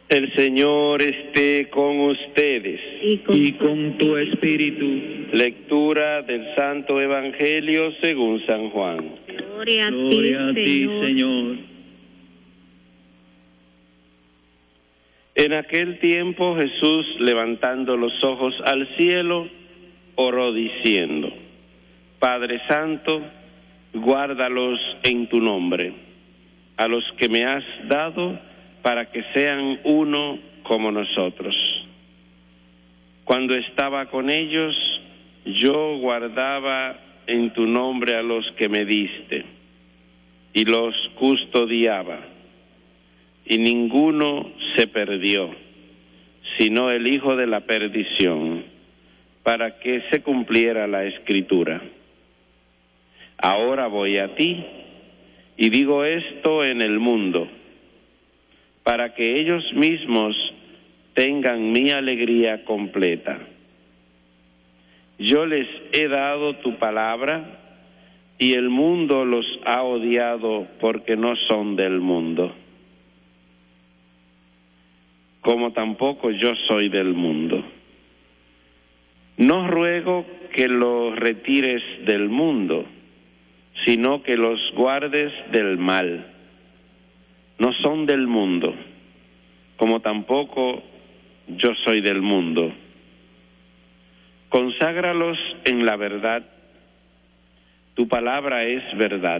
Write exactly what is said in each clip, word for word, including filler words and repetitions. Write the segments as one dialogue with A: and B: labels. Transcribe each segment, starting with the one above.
A: El Señor esté con ustedes.
B: Y con,
C: y con tu espíritu.
A: Lectura del Santo Evangelio según San Juan.
B: Gloria a
C: Gloria a
B: ti,
C: ti,
B: Señor.
C: Señor.
A: En aquel tiempo Jesús, levantando los ojos al cielo, oró diciendo: Padre Santo, guárdalos en tu nombre, a los que me has dado, para que sean uno como nosotros. Cuando estaba con ellos, yo guardaba en tu nombre a los que me diste, y los custodiaba, y ninguno se perdió, sino el hijo de la perdición, para que se cumpliera la Escritura. Ahora voy a ti, y digo esto en el mundo, para que ellos mismos tengan mi alegría completa. Yo les he dado tu palabra, y el mundo los ha odiado porque no son del mundo, como tampoco yo soy del mundo. No ruego que los retires del mundo, sino que los guardes del mal. No son del mundo, como tampoco yo soy del mundo. Conságralos en la verdad. Tu palabra es verdad.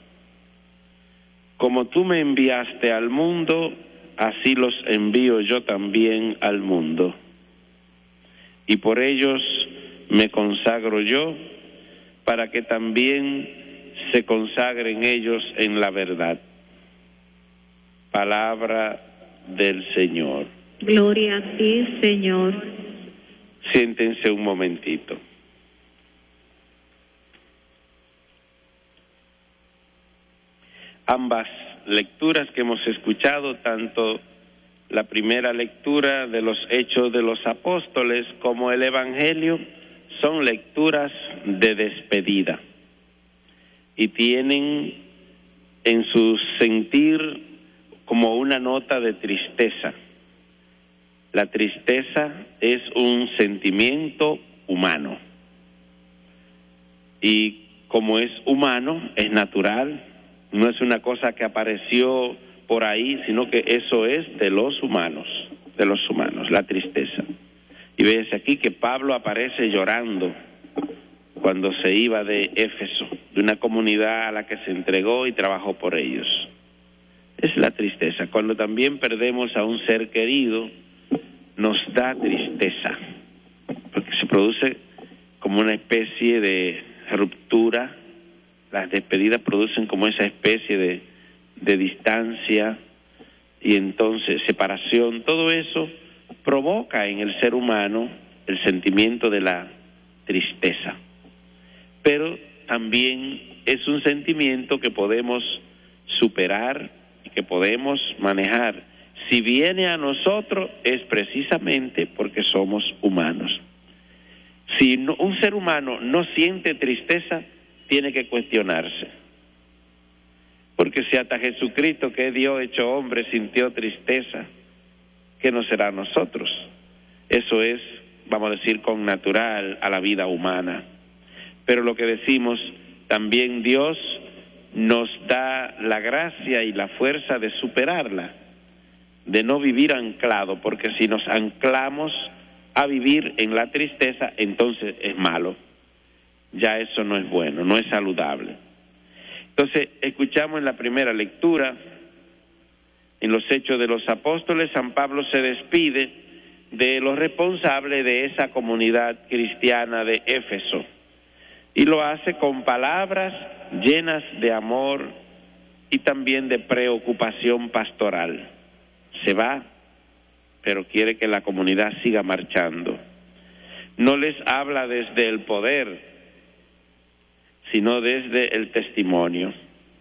A: Como tú me enviaste al mundo, así los envío yo también al mundo. Y por ellos me consagro yo, para que también se consagren ellos en la verdad. Palabra del Señor.
B: Gloria a ti, Señor.
A: Siéntense un momentito. Ambas lecturas que hemos escuchado, tanto la primera lectura de los Hechos de los Apóstoles como el Evangelio, son lecturas de despedida y tienen en su sentir como una nota de tristeza. La tristeza es un sentimiento humano, y como es humano, es natural, no es una cosa que apareció por ahí, sino que eso es de los humanos, de los humanos, la tristeza. Y ves aquí que Pablo aparece llorando cuando se iba de Éfeso, de una comunidad a la que se entregó y trabajó por ellos. Es la tristeza. Cuando también perdemos a un ser querido, nos da tristeza, porque se produce como una especie de ruptura. Las despedidas producen como esa especie de, de distancia y entonces separación. Todo eso provoca en el ser humano el sentimiento de la tristeza, pero también es un sentimiento que podemos superar y que podemos manejar. Si viene a nosotros es precisamente porque somos humanos. Si no, un ser humano no siente tristeza, tiene que cuestionarse. Porque si hasta Jesucristo, que es Dios hecho hombre, sintió tristeza, ¿qué no será a nosotros? Eso es, vamos a decir, connatural a la vida humana. Pero lo que decimos, también Dios nos da la gracia y la fuerza de superarla, de no vivir anclado, porque si nos anclamos a vivir en la tristeza, entonces es malo. Ya eso no es bueno, no es saludable. Entonces, escuchamos en la primera lectura, en los Hechos de los Apóstoles, San Pablo se despide de los responsables de esa comunidad cristiana de Éfeso, y lo hace con palabras llenas de amor y también de preocupación pastoral. Se va, pero quiere que la comunidad siga marchando. No les habla desde el poder, sino desde el testimonio.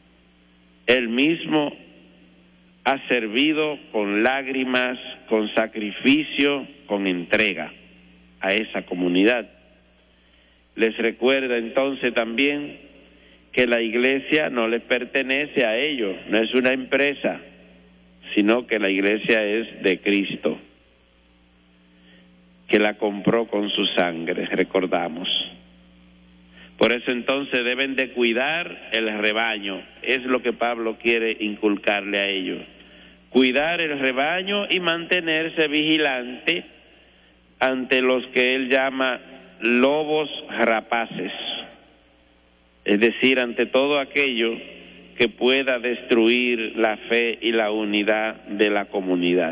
A: Él mismo ha servido con lágrimas, con sacrificio, con entrega a esa comunidad. Les recuerda entonces también que la iglesia no les pertenece a ellos, no es una empresa, sino que la iglesia es de Cristo, que la compró con su sangre, recordamos. Por eso entonces deben de cuidar el rebaño, es lo que Pablo quiere inculcarle a ellos. Cuidar el rebaño y mantenerse vigilante ante los que él llama lobos rapaces, es decir, ante todo aquello que pueda destruir la fe y la unidad de la comunidad.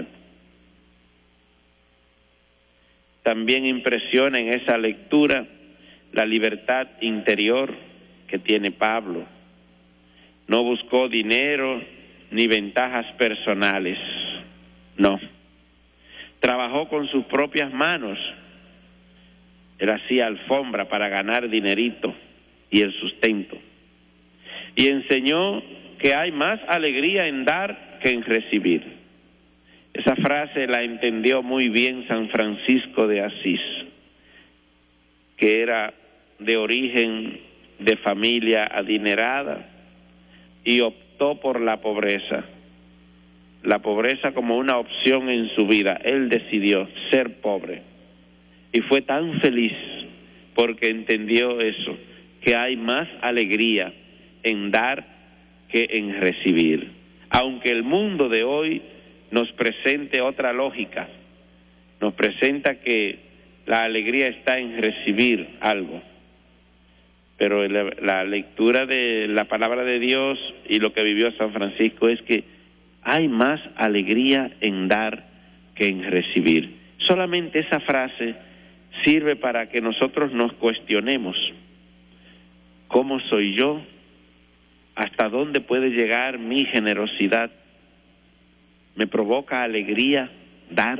A: También impresiona en esa lectura la libertad interior que tiene Pablo. No buscó dinero ni ventajas personales, no. Trabajó con sus propias manos. Él hacía alfombra para ganar dinerito y el sustento. Y enseñó que hay más alegría en dar que en recibir. Esa frase la entendió muy bien San Francisco de Asís, que era de origen de familia adinerada y optó por la pobreza. La pobreza como una opción en su vida. Él decidió ser pobre y fue tan feliz porque entendió eso, que hay más alegría en dar que en recibir. Aunque el mundo de hoy nos presente otra lógica, nos presenta que la alegría está en recibir algo, pero la, la lectura de la palabra de Dios y lo que vivió San Francisco es que hay más alegría en dar que en recibir. Solamente esa frase sirve para que nosotros nos cuestionemos: ¿cómo soy yo? ¿Hasta dónde puede llegar mi generosidad? ¿Me provoca alegría dar?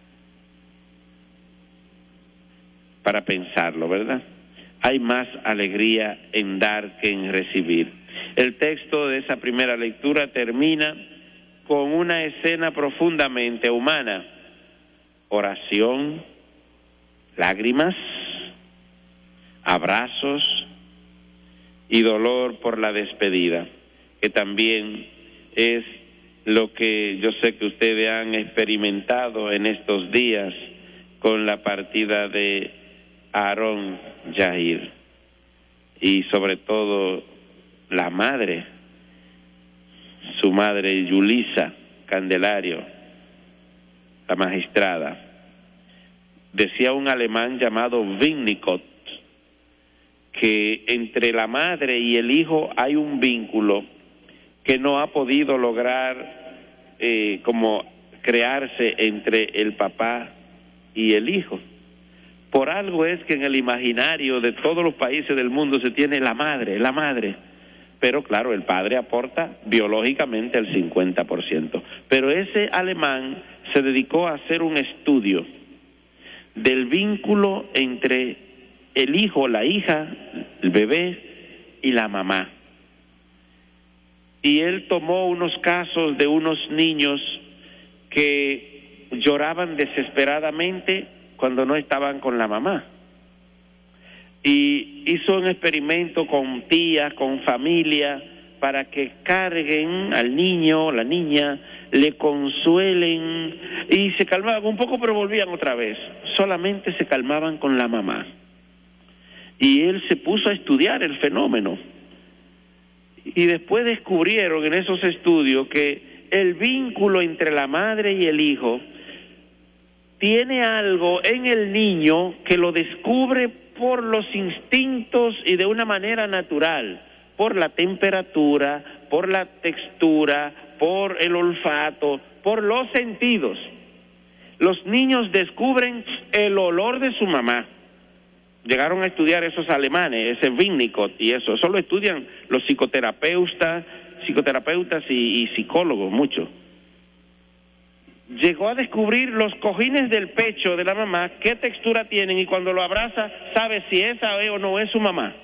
A: Para pensarlo, ¿verdad? Hay más alegría en dar que en recibir. El texto de esa primera lectura termina con una escena profundamente humana: oración, lágrimas, abrazos y dolor por la despedida, que también es lo que yo sé que ustedes han experimentado en estos días con la partida de Aarón Yahir, y sobre todo la madre, su madre Yulisa Candelario, la magistrada. Decía un alemán llamado Winnicott que entre la madre y el hijo hay un vínculo que no ha podido lograr eh, como crearse entre el papá y el hijo. Por algo es que en el imaginario de todos los países del mundo se tiene la madre, la madre. Pero claro, el padre aporta biológicamente el cincuenta por ciento. Pero ese alemán se dedicó a hacer un estudio del vínculo entre el hijo, la hija, el bebé y la mamá. Y él tomó unos casos de unos niños que lloraban desesperadamente cuando no estaban con la mamá. Y hizo un experimento con tías, con familia, para que carguen al niño, la niña, le consuelen, y se calmaban un poco pero volvían otra vez. Solamente se calmaban con la mamá. Y él se puso a estudiar el fenómeno. Y después descubrieron en esos estudios que el vínculo entre la madre y el hijo tiene algo en el niño que lo descubre por los instintos y de una manera natural, por la temperatura, por la textura, por el olfato, por los sentidos. Los niños descubren el olor de su mamá. Llegaron a estudiar esos alemanes, ese Winnicott y eso. Eso lo estudian los psicoterapeutas, psicoterapeutas y, y psicólogos, mucho. Llegó a descubrir los cojines del pecho de la mamá, qué textura tienen, y cuando lo abraza, sabe si esa o no es su mamá.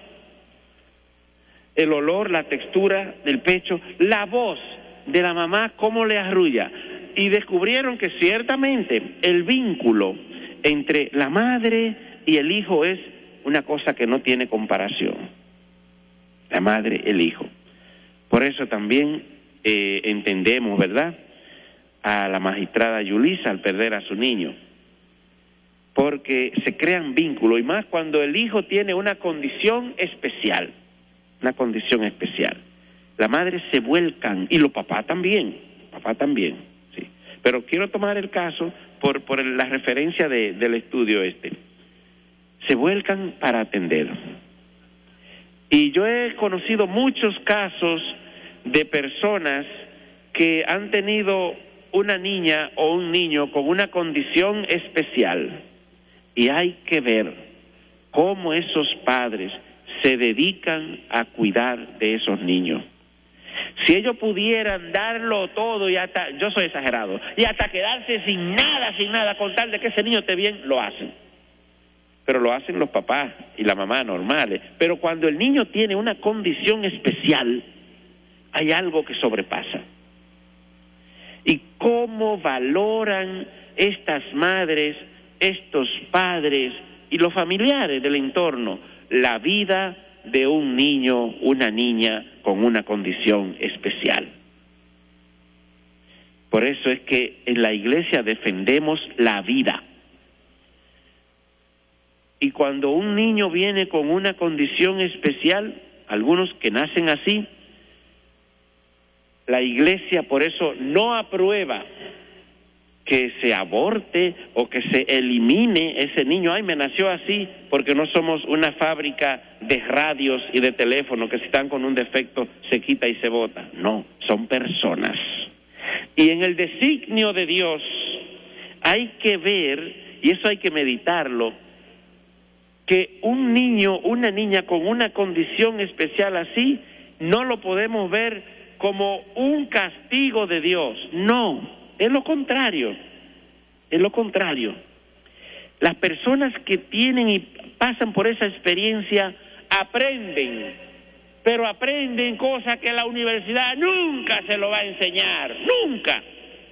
A: El olor, la textura del pecho, la voz de la mamá, cómo le arrulla. Y descubrieron que ciertamente el vínculo entre la madre y el hijo es una cosa que no tiene comparación. La madre, el hijo. Por eso también eh, entendemos, ¿verdad?, a la magistrada Yulisa al perder a su niño, porque se crean vínculos, y más cuando el hijo tiene una condición especial, una condición especial. La madre se vuelcan, y los papás también, papá también, sí. Pero quiero tomar el caso por, por la referencia de, del estudio este. Se vuelcan para atender. Y yo he conocido muchos casos de personas que han tenido una niña o un niño con una condición especial, y hay que ver cómo esos padres se dedican a cuidar de esos niños. Si ellos pudieran darlo todo, y hasta, yo soy exagerado, y hasta quedarse sin nada, sin nada, con tal de que ese niño esté bien, lo hacen. Pero lo hacen los papás y la mamá normales. Pero cuando el niño tiene una condición especial, hay algo que sobrepasa. Y cómo valoran estas madres, estos padres y los familiares del entorno la vida de un niño, una niña con una condición especial. Por eso es que en la iglesia defendemos la vida. Y cuando un niño viene con una condición especial, algunos que nacen así, la iglesia por eso no aprueba que se aborte o que se elimine ese niño. Ay, me nació así, porque no somos una fábrica de radios y de teléfonos que si están con un defecto se quita y se bota. No, son personas. Y en el designio de Dios hay que ver, y eso hay que meditarlo, que un niño, una niña con una condición especial así, no lo podemos ver como un castigo de Dios. No, es lo contrario, es lo contrario. Las personas que tienen y pasan por esa experiencia aprenden, pero aprenden cosas que la universidad nunca se lo va a enseñar, nunca.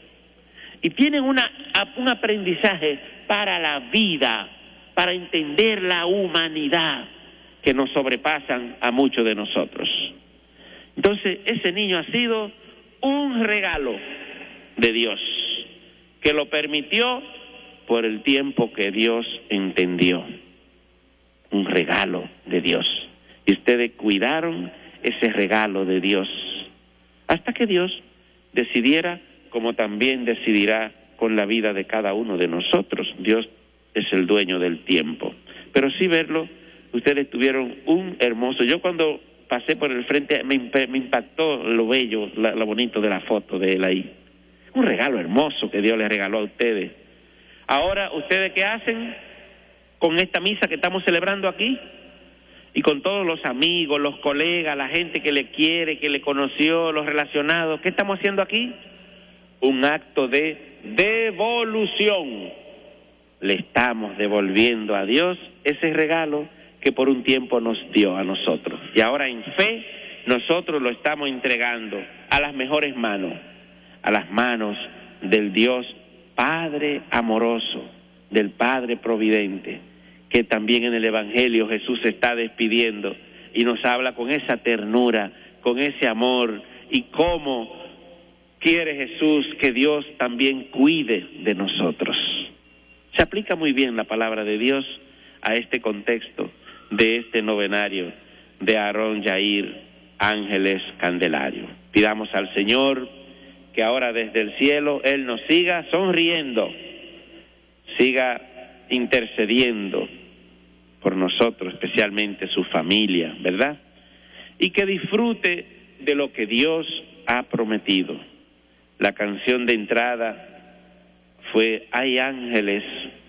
A: Y tienen una, un aprendizaje para la vida, para entender la humanidad que nos sobrepasan a muchos de nosotros. Entonces, ese niño ha sido un regalo de Dios, que lo permitió por el tiempo que Dios entendió. Un regalo de Dios. Y ustedes cuidaron ese regalo de Dios hasta que Dios decidiera, como también decidirá con la vida de cada uno de nosotros. Dios es el dueño del tiempo. Pero sí verlo, ustedes tuvieron un hermoso... Yo cuando pasé por el frente me, me impactó lo bello, la, lo bonito de la foto de él ahí. Un regalo hermoso que Dios les regaló a ustedes. Ahora, ¿ustedes qué hacen con esta misa que estamos celebrando aquí? Y con todos los amigos, los colegas, la gente que le quiere, que le conoció, los relacionados. ¿Qué estamos haciendo aquí? Un acto de devolución. Le estamos devolviendo a Dios ese regalo que por un tiempo nos dio a nosotros. Y ahora en fe nosotros lo estamos entregando a las mejores manos, a las manos del Dios Padre amoroso, del Padre providente, que también en el Evangelio Jesús se está despidiendo y nos habla con esa ternura, con ese amor, y cómo quiere Jesús que Dios también cuide de nosotros. Se aplica muy bien la palabra de Dios a este contexto de este novenario de Aarón Yair Ángeles Candelario. Pidamos al Señor que ahora desde el cielo Él nos siga sonriendo, siga intercediendo por nosotros, especialmente su familia, ¿verdad? Y que disfrute de lo que Dios ha prometido. La canción de entrada fue Hay ángeles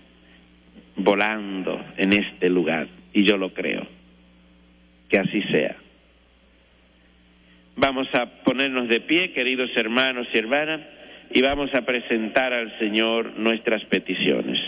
A: volando en este lugar, y yo lo creo, que así sea. Vamos a ponernos de pie, queridos hermanos y hermanas, y vamos a presentar al Señor nuestras peticiones.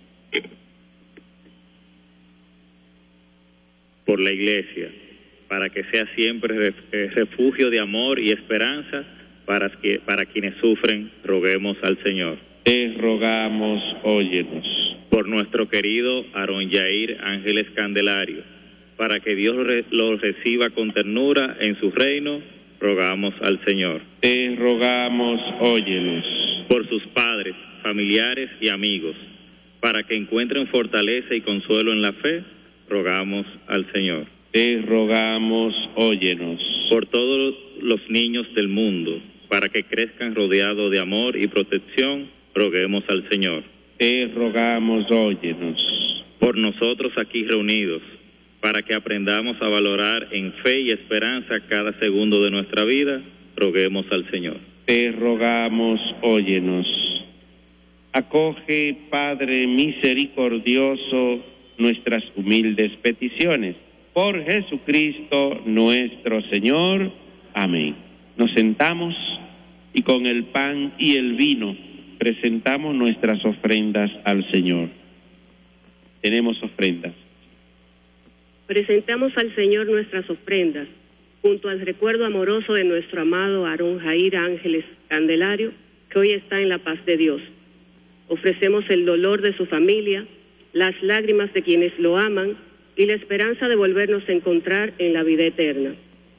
D: Por la Iglesia, para que sea siempre refugio de amor y esperanza para, que, para quienes sufren, roguemos al Señor.
A: Te rogamos, óyenos.
D: Por nuestro querido Aarón Yair Ángeles Candelario, para que Dios lo reciba con ternura en su reino, rogamos al Señor.
A: Te rogamos, óyenos.
D: por sus padres, familiares y amigos, para que encuentren fortaleza y consuelo en la fe, rogamos al Señor.
A: Te rogamos, óyenos.
D: Por todos los niños del mundo, para que crezcan rodeados de amor y protección, roguemos al Señor.
A: Te rogamos, óyenos.
D: Por nosotros aquí reunidos, para que aprendamos a valorar en fe y esperanza cada segundo de nuestra vida, roguemos al Señor.
A: Te rogamos, óyenos. Acoge, Padre misericordioso, nuestras humildes peticiones. Por Jesucristo nuestro Señor. Amén. Nos sentamos y con el pan y el vino presentamos nuestras ofrendas al Señor. Tenemos ofrendas.
E: Presentamos al Señor nuestras ofrendas, junto al recuerdo amoroso de nuestro amado Aarón Jair Ángeles Candelario, que hoy está en la paz de Dios. Ofrecemos el dolor de su familia, las lágrimas de quienes lo aman y la esperanza de volvernos a encontrar en la vida eterna.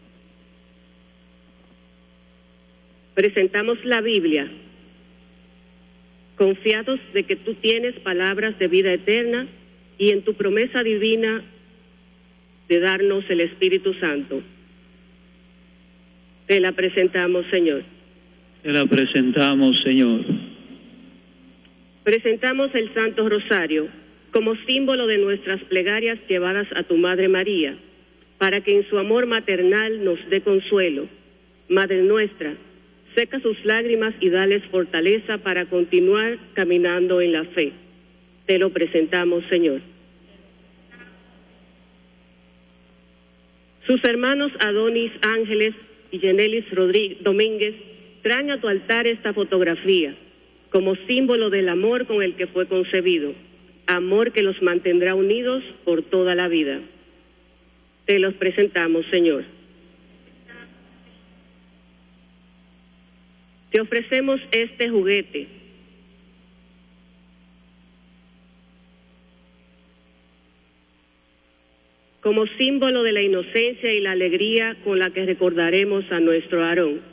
E: Presentamos la Biblia, confiados de que tú tienes palabras de vida eterna y en tu promesa divina de darnos el Espíritu Santo. Te la presentamos, Señor.
C: Te la presentamos, Señor.
E: Presentamos el Santo Rosario como símbolo de nuestras plegarias llevadas a tu Madre María, para que en su amor maternal nos dé consuelo. Madre nuestra, seca sus lágrimas y dales fortaleza para continuar caminando en la fe. Te lo presentamos, Señor. Sus hermanos Adonis Ángeles y Yenelis Rodríguez Domínguez traen a tu altar esta fotografía como símbolo del amor con el que fue concebido, amor que los mantendrá unidos por toda la vida. Te los presentamos, Señor. Te ofrecemos este juguete como símbolo de la inocencia y la alegría con la que recordaremos a nuestro Aarón.